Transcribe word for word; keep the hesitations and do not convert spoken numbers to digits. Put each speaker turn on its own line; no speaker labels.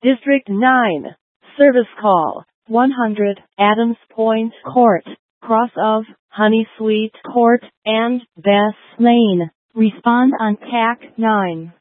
District nine. Service call, one hundred, Adams Point Court, cross of Honey Sweet Court and Bess Lane. Respond on T A C nine.